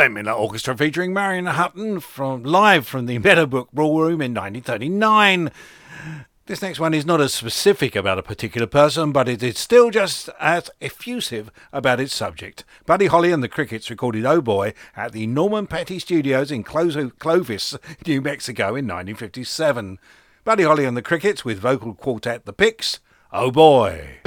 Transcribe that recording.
Glenn Miller Orchestra featuring Marion Hutton live from the Meadowbrook Ballroom in 1939. This next one is not as specific about a particular person, but it is still just as effusive about its subject. Buddy Holly and the Crickets recorded Oh Boy at the Norman Petty Studios in Clovis, New Mexico in 1957. Buddy Holly and the Crickets with vocal quartet The Picks, Oh Boy.